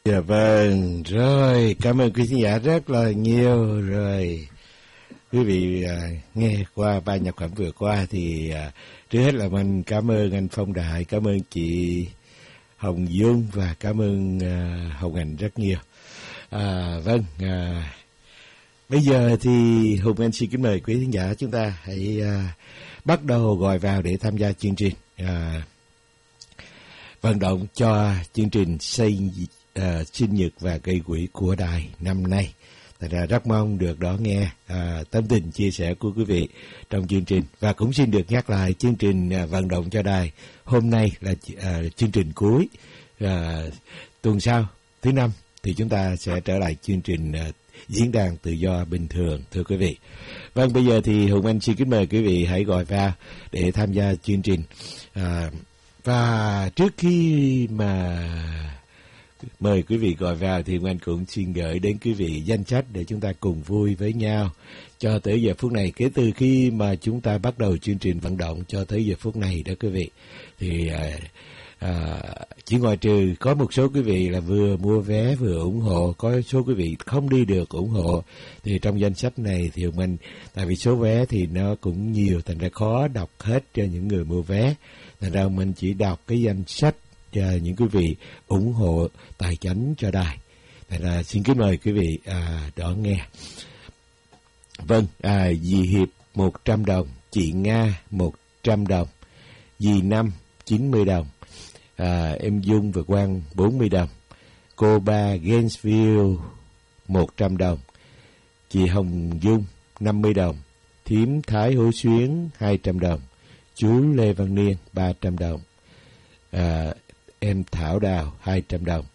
Dạ vâng, rồi, cảm ơn quý khán giả rất là nhiều. Rồi, quý vị nghe qua ba nhạc phẩm vừa qua thì trước hết là mình cảm ơn anh Phong Đại, cảm ơn chị Hồng Dung và cảm ơn Hồng Anh rất nhiều. Vâng, bây giờ thì Hùng Anh xin kính mời quý khán giả chúng ta hãy bắt đầu gọi vào để tham gia chương trình vận động cho chương trình sinh nhật và gây quỹ của đài năm nay. Thật ra rất mong được đón nghe tâm tình chia sẻ của quý vị trong chương trình, và cũng xin được nhắc lại chương trình vận động cho đài hôm nay là chương trình cuối. Tuần sau thứ năm thì chúng ta sẽ trở lại chương trình diễn đàn tự do bình thường, thưa quý vị. Vâng, bây giờ thì Hùng Anh xin kính mời quý vị hãy gọi vào để tham gia chương trình. Và trước khi mà mời quý vị gọi vào thì Hùng Anh cũng xin gửi đến quý vị danh sách để chúng ta cùng vui với nhau cho tới giờ phút này. Kể từ khi mà chúng ta bắt đầu chương trình vận động cho tới giờ phút này đó quý vị, thì chỉ ngoại trừ có một số quý vị là vừa mua vé vừa ủng hộ, có số quý vị không đi được ủng hộ, thì trong danh sách này thì Hùng Anh, tại vì số vé thì nó cũng nhiều, thành ra khó đọc hết cho những người mua vé, thành ra mình chỉ đọc cái danh sách cho những quý vị ủng hộ tài chánh cho đài. Thành ra xin kính mời quý vị đón nghe. Vâng, dì Hiệp 100 đồng, chị Nga 100 đồng, dì Năm 90 đồng, em Dung và Quang 40 đồng, cô ba Gainesville 100 đồng, chị Hồng Dung 50 đồng, thím Thái Hữu Xuyến 200 đồng, chú Lê Văn Niên 300 đồng, em Thảo Đào 200 đồng,